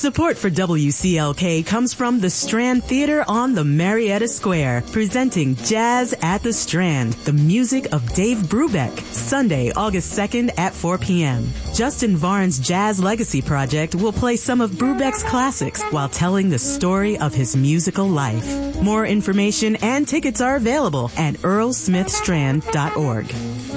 Support for WCLK comes from the Strand Theater on the Marietta Square, presenting Jazz at the Strand, the music of Dave Brubeck, Sunday, August 2nd at 4 p.m. Justin Varn's Jazz Legacy Project will play some of Brubeck's classics while telling the story of his musical life. More information and tickets are available at earlsmithstrand.org.